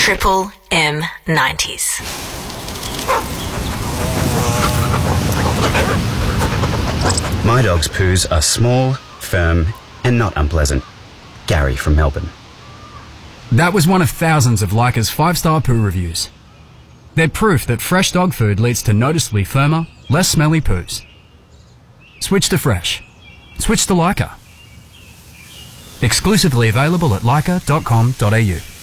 Triple M 90s. My dog's poos are small, firm, and not unpleasant. Gary from Melbourne. That was one of thousands of Leica's 5-star poo reviews. They're proof that fresh dog food leads to noticeably firmer, less smelly poos. Switch to fresh. Switch to Leica. Exclusively available at leica.com.au.